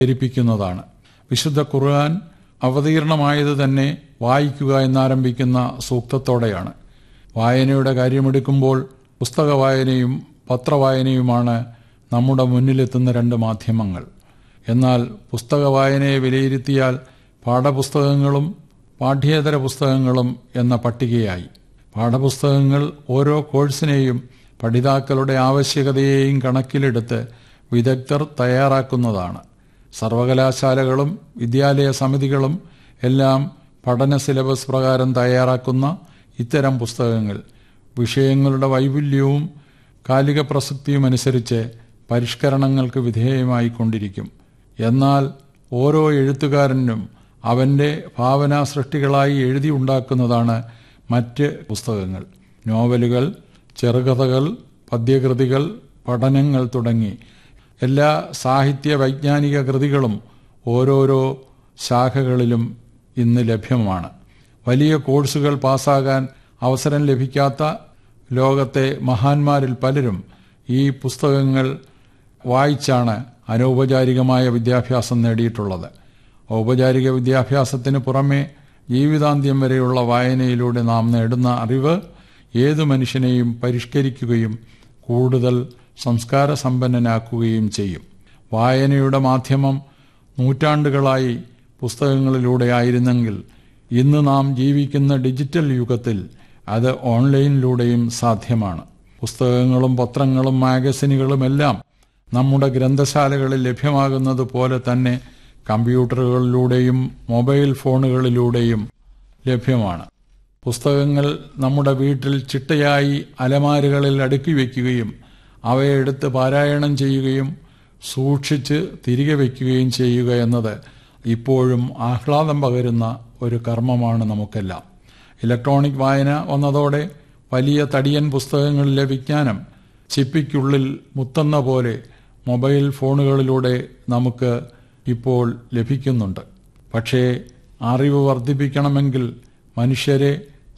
ധരിപ്പിക്കുന്നതാണ്. വിശുദ്ധ ഖുർആൻ അവതീർണമായത് തന്നെ വായിക്കുക എന്നാരംഭിക്കുന്ന സൂക്തത്തോടെയാണ്. വായനയുടെ കാര്യമെടുക്കുമ്പോൾ പുസ്തക വായനയും പത്രവായനയുമാണ് നമ്മുടെ മുന്നിലെത്തുന്ന രണ്ട് മാധ്യമങ്ങൾ. എന്നാൽ പുസ്തക വായനയെ വിലയിരുത്തിയാൽ പാഠപുസ്തകങ്ങളും പാഠ്യേതര പുസ്തകങ്ങളും എന്ന പട്ടികയായി. പാഠപുസ്തകങ്ങൾ ഓരോ കോഴ്സിനെയും പഠിതാക്കളുടെ ആവശ്യകതയെയും കണക്കിലെടുത്ത് വിദഗ്ധർ തയ്യാറാക്കുന്നതാണ്. സർവകലാശാലകളും വിദ്യാലയ സമിതികളും എല്ലാം പഠന സിലബസ് പ്രകാരം തയ്യാറാക്കുന്ന ഇത്തരം പുസ്തകങ്ങൾ വിഷയങ്ങളുടെ വൈപുല്യവും കാലിക പ്രസക്തിയും അനുസരിച്ച് പരിഷ്കരണങ്ങൾക്ക് വിധേയമായിക്കൊണ്ടിരിക്കും. എന്നാൽ ഓരോ എഴുത്തുകാരനും അവൻ്റെ ഭാവനാ സൃഷ്ടികളായി എഴുതി ഉണ്ടാക്കുന്നതാണ് മറ്റ് പുസ്തകങ്ങൾ. നോവലുകൾ, ചെറുകഥകൾ, പദ്യകൃതികൾ, പഠനങ്ങൾ തുടങ്ങി എല്ലാ സാഹിത്യ വൈജ്ഞാനിക കൃതികളും ഓരോരോ ശാഖകളിലും ഇന്ന് ലഭ്യമാണ്. വലിയ കോഴ്സുകൾ പാസ്സാകാൻ അവസരം ലഭിക്കാത്ത ലോകത്തെ മഹാന്മാരിൽ പലരും ഈ പുസ്തകങ്ങൾ വായിച്ചാണ് അനൗപചാരികമായ വിദ്യാഭ്യാസം നേടിയിട്ടുള്ളത്. ഔപചാരിക വിദ്യാഭ്യാസത്തിന് പുറമെ ജീവിതാന്ത്യം വരെയുള്ള വായനയിലൂടെ നാം നേടുന്ന അറിവ് ഏതു മനുഷ്യനെയും പരിഷ്കരിക്കുകയും കൂടുതൽ സംസ്കാര സമ്പന്നനാക്കുകയും ചെയ്യും. വായനയുടെ മാധ്യമം നൂറ്റാണ്ടുകളായി പുസ്തകങ്ങളിലൂടെ ആയിരുന്നെങ്കിൽ ഇന്ന് നാം ജീവിക്കുന്ന ഡിജിറ്റൽ യുഗത്തിൽ അത് ഓൺലൈനിലൂടെയും സാധ്യമാണ്. പുസ്തകങ്ങളും പത്രങ്ങളും മാഗസിനുകളുമെല്ലാം നമ്മുടെ ഗ്രന്ഥശാലകളിൽ ലഭ്യമാകുന്നത് പോലെ തന്നെ കമ്പ്യൂട്ടറുകളിലൂടെയും മൊബൈൽ ഫോണുകളിലൂടെയും ലഭ്യമാണ്. പുസ്തകങ്ങൾ നമ്മുടെ വീട്ടിൽ ചിട്ടയായി അലമാരകളിൽ അടുക്കി വയ്ക്കുകയും അവയെടുത്ത് പാരായണം ചെയ്യുകയും സൂക്ഷിച്ച് തിരികെ വയ്ക്കുകയും ചെയ്യുക എന്നത് ഇപ്പോഴും ആഹ്ലാദം പകരുന്ന ഒരു കർമ്മമാണ് നമുക്കെല്ലാം. ഇലക്ട്രോണിക് വായന വന്നതോടെ വലിയ തടിയൻ പുസ്തകങ്ങളിലെ വിജ്ഞാനം ചിപ്പിക്കുള്ളിൽ മുത്തുന്ന പോലെ മൊബൈൽ ഫോണുകളിലൂടെ നമുക്ക് ഇപ്പോൾ ലഭിക്കുന്നുണ്ട്. പക്ഷേ അറിവ് വർദ്ധിപ്പിക്കണമെങ്കിൽ, മനുഷ്യരെ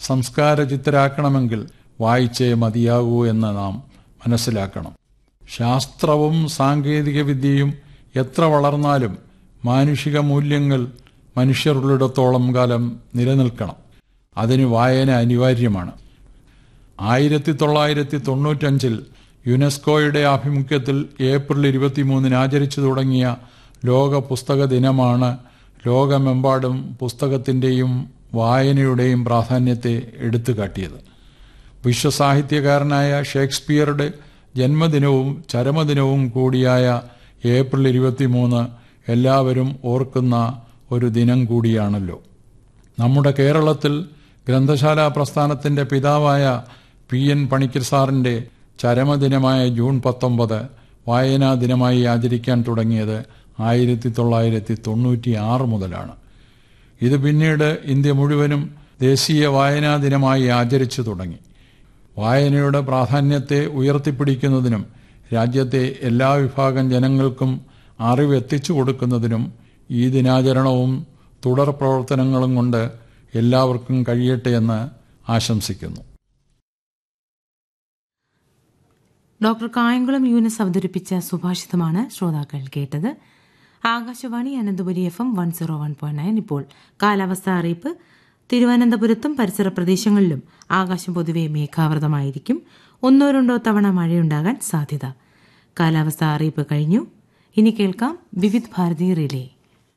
സംസ്കാരചിത്തരാക്കണമെങ്കിൽ വായിച്ചേ മതിയാകൂ എന്ന് നാം മനസ്സിലാക്കണം. ശാസ്ത്രവും സാങ്കേതിക വിദ്യയും എത്ര വളർന്നാലും മാനുഷിക മൂല്യങ്ങൾ മനുഷ്യരുള്ളിടത്തോളം കാലം നിലനിൽക്കണം. അതിന് വായന അനിവാര്യമാണ്. 1995 യുനെസ്കോയുടെ ആഭിമുഖ്യത്തിൽ ഏപ്രിൽ 23 ആചരിച്ചു തുടങ്ങിയ ലോക പുസ്തക ദിനമാണ് ലോകമെമ്പാടും പുസ്തകത്തിൻ്റെയും വായനയുടെയും പ്രാധാന്യത്തെ എടുത്തുകാട്ടിയത്. വിശ്വസാഹിത്യകാരനായ ഷേക്സ്പിയറുടെ ജന്മദിനവും ചരമദിനവും കൂടിയായ ഏപ്രിൽ 23 എല്ലാവരും ഓർക്കുന്ന ഒരു ദിനം കൂടിയാണല്ലോ. നമ്മുടെ കേരളത്തിൽ ഗ്രന്ഥശാലാ പ്രസ്ഥാനത്തിൻ്റെ പിതാവായ PN പണിക്കർ സാറിൻ്റെ ചരമദിനമായ ജൂൺ 19 വായനാ ദിനമായി ആചരിക്കാൻ തുടങ്ങിയത് 1996 മുതലാണ്. ഇത് പിന്നീട് ഇന്ത്യ മുഴുവനും ദേശീയ വായനാ ദിനമായി ആചരിച്ചു തുടങ്ങി. വായനയുടെ പ്രാധാന്യത്തെ ഉയർത്തിപ്പിടിക്കുന്നതിനും രാജ്യത്തെ എല്ലാ വിഭാഗം ജനങ്ങൾക്കും അറിവെത്തിച്ചു കൊടുക്കുന്നതിനും ഈ ദിനാചരണവും തുടർ പ്രവർത്തനങ്ങളും കൊണ്ട് എല്ലാവർക്കും കഴിയട്ടെ എന്ന് ആശംസിക്കുന്നു. ഡോക്ടർ കായംകുളം യൂനിസ് അവതരിപ്പിച്ച സുഭാഷിതമാണ് ശ്രോതാക്കൾ കേട്ടത്. ആകാശവാണി അനന്തപുരി FM 101.9. ഇപ്പോൾ കാലാവസ്ഥാ അറിയിപ്പ്. തിരുവനന്തപുരത്തും പരിസര പ്രദേശങ്ങളിലും ആകാശം പൊതുവെ മേഘാവൃതമായിരിക്കും. 1-2 തവണ മഴയുണ്ടാകാൻ സാധ്യത. കാലാവസ്ഥാ അറിയിപ്പ് കഴിഞ്ഞു. ഇനി കേൾക്കാം വിവിധ് ഭാരതി റിലേ.